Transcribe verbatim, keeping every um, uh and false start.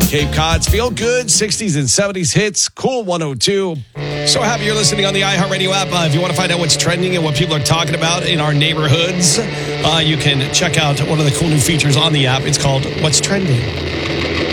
Cape Cod's Feel Good, sixties and seventies hits, Cool one oh two. So happy you're listening on the iHeartRadio app. Uh, if you want to find out what's trending and what people are talking about in our neighborhoods, uh, you can check out one of the cool new features on the app. It's called What's Trending.